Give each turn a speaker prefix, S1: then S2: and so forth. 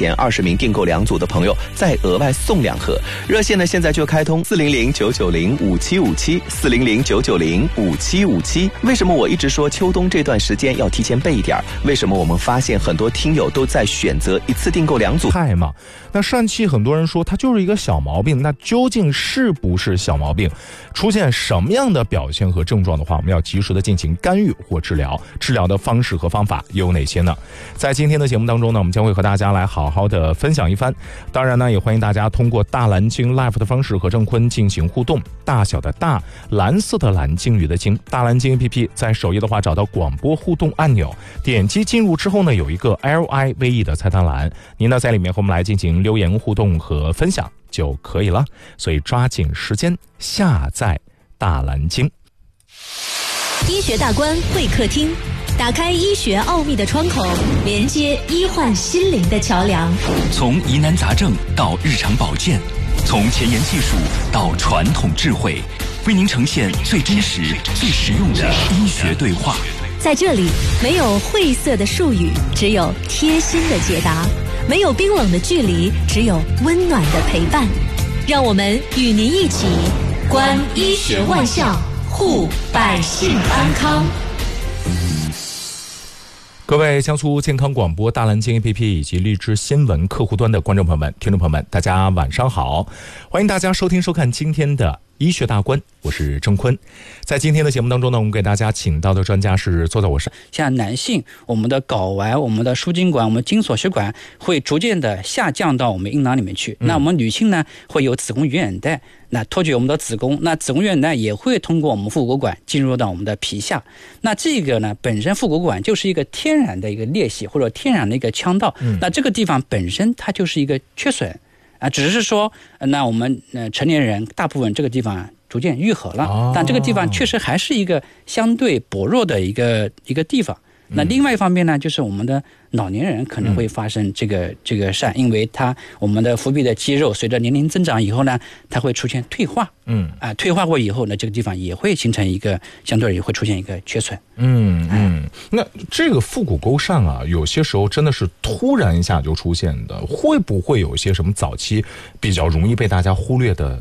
S1: 前20名订购2组的朋友再额外送2盒。热线呢现在就开通400-990-5757，400-990-5757。为什么我一直说秋冬这段时间要提前备一点？为什么我们发现很多听友都在选择一次订购2组？
S2: 菜嘛，那疝气很多人说它就是一个小毛病，那究竟是不是小毛病？出现什么样的表现和症状的话，我们要及时的进行干预或治疗。治疗的方式和方法有哪些呢？在今天的节目当中呢，我们将会和大家来好好的分享一番。当然呢，也欢迎大家通过大蓝鲸 Live 的方式和郑坤进行互动。大小的大，蓝色的蓝，鲸鱼的鲸，大蓝鲸 APP 在首页的话找到广播互动按钮，点击进入之后呢，有一个 LIVE 的菜单栏，您呢在里面和我们来进行留言互动和分享就可以了。所以抓紧时间下载大蓝鲸。
S3: 医学大观会客厅，打开医学奥秘的窗口，连接医患心灵的桥梁。
S4: 从疑难杂症到日常保健，从前沿技术到传统智慧，为您呈现最真实、最实用的医学对话。
S3: 在这里，没有晦涩的术语，只有贴心的解答；没有冰冷的距离，只有温暖的陪伴。让我们与您一起观医学万象，护百姓安康。
S2: 各位江苏健康广播大蓝鲸 APP 以及荔枝新闻客户端的观众朋友们、听众朋友们，大家晚上好，欢迎大家收听收看今天的医学大观，我是郑坤。在今天的节目当中呢，我们给大家请到的专家是坐在我身。
S5: 像男性，我们的睾丸、我们的输精管、我们精索血管会逐渐的下降到我们阴囊里面去。那我们女性呢，会有子宫圆眼带，那托举我们的子宫，那子宫圆眼带也会通过我们腹股管进入到我们的皮下。那这个呢，本身腹股管就是一个天然的一个裂隙或者天然的一个腔道，那这个地方本身它就是一个缺损。只是说，那我们成年人大部分这个地方逐渐愈合了，但这个地方确实还是一个相对薄弱的一个地方。那另外一方面呢，就是我们的老年人可能会发生这个疝，因为我们的腹壁的肌肉随着年龄增长以后呢，它会出现退化，退化过以后呢，这个地方也会形成一个相对也会出现一个缺损。
S2: 那这个腹股沟疝啊，有些时候真的是突然一下就出现的，会不会有一些什么早期比较容易被大家忽略的